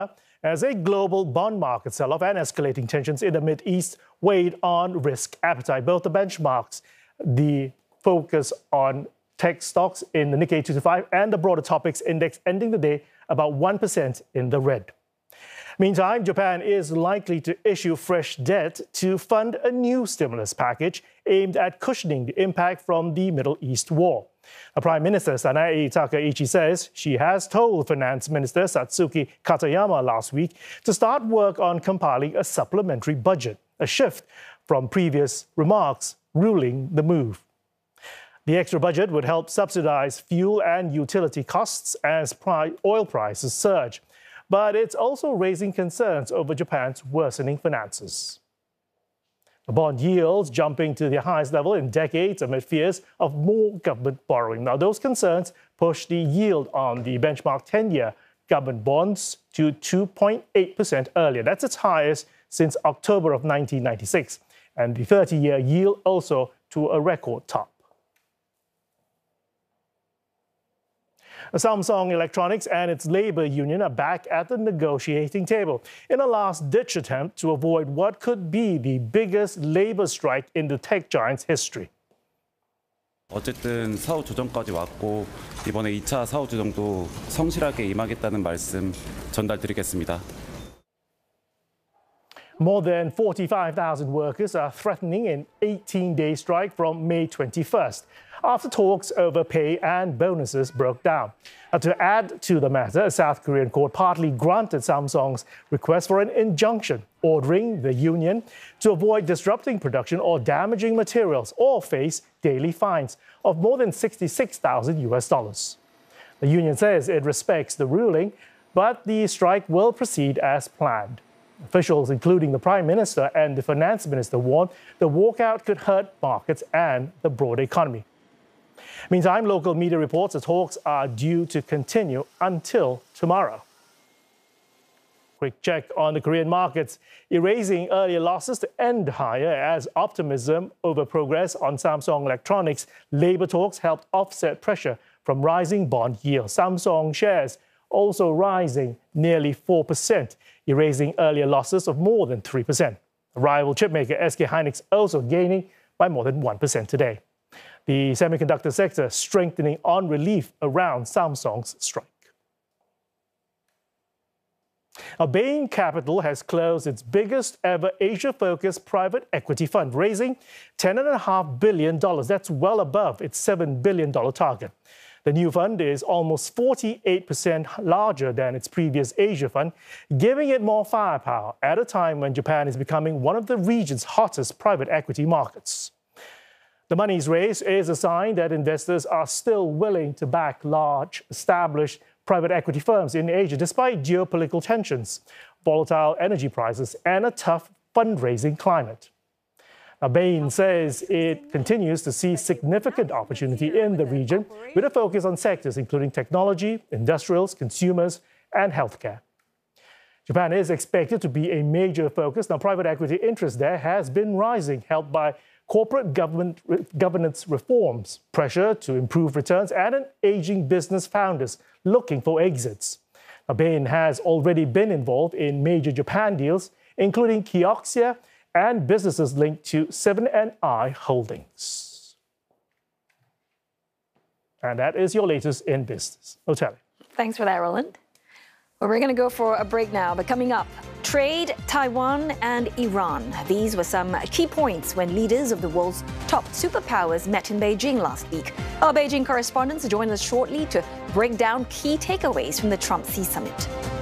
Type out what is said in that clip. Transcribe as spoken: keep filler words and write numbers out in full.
as a global bond market sell-off and escalating tensions in the Mideast weighed on risk appetite. Both the benchmarks, the focus on tech stocks in the Nikkei two twenty-five and the broader topics index ending the day about one percent in the red. Meantime, Japan is likely to issue fresh debt to fund a new stimulus package aimed at cushioning the impact from the Middle East war. The Prime Minister Sanae Takaichi says she has told Finance Minister Satsuki Katayama last week to start work on compiling a supplementary budget, a shift from previous remarks ruling the move. The extra budget would help subsidize fuel and utility costs as oil prices surge. But it's also raising concerns over Japan's worsening finances. The bond yields jumping to the highest level in decades amid fears of more government borrowing. Now, those concerns push the yield on the benchmark ten-year government bonds to two point eight percent earlier. That's its highest since October of nineteen ninety-six. And the thirty-year yield also to a record top. Samsung Electronics and its labor union are back at the negotiating table in a last-ditch attempt to avoid what could be the biggest labor strike in the tech giant's history. 어쨌든 사후 조정까지 왔고 이번에 이 차 사후 조정도 성실하게 임하겠다는 말씀 전달드리겠습니다. More than forty-five thousand workers are threatening an eighteen-day strike from May twenty-first after talks over pay and bonuses broke down. Now, to add to the matter, a South Korean court partly granted Samsung's request for an injunction ordering the union to avoid disrupting production or damaging materials or face daily fines of more than sixty-six thousand U S dollars. The union says it respects the ruling, but the strike will proceed as planned. Officials, including the Prime Minister and the Finance Minister, warned the walkout could hurt markets and the broader economy. Meantime, local media reports the talks are due to continue until tomorrow. Quick check on the Korean markets, erasing earlier losses to end higher as optimism over progress on Samsung Electronics labor talks helped offset pressure from rising bond yields. Samsung shares also rising nearly four percent, erasing earlier losses of more than three percent. Rival chipmaker S K Hynix also gaining by more than one percent today. The semiconductor sector strengthening on relief around Samsung's strike. Now, Bain Capital has closed its biggest ever Asia-focused private equity fund, raising ten point five billion dollars. That's well above its seven billion dollars target. The new fund is almost forty-eight percent larger than its previous Asia fund, giving it more firepower at a time when Japan is becoming one of the region's hottest private equity markets. The money's raised is a sign that investors are still willing to back large, established private equity firms in Asia despite geopolitical tensions, volatile energy prices, and a tough fundraising climate. Now, Bain says it continues to see significant opportunity in the region with a focus on sectors including technology, industrials, consumers, and healthcare. Japan is expected to be a major focus. Now, private equity interest there has been rising, helped by corporate government governance reforms, pressure to improve returns, and an aging business founders looking for exits. Now, Bain has already been involved in major Japan deals, including Kioxia and businesses linked to seven and I Holdings. And that is your latest in business. Oteli. Thanks for that, Roland. Well, we're going to go for a break now, but coming up, trade, Taiwan and Iran. These were some key points when leaders of the world's top superpowers met in Beijing last week. Our Beijing correspondents join us shortly to break down key takeaways from the Trump-Xi summit.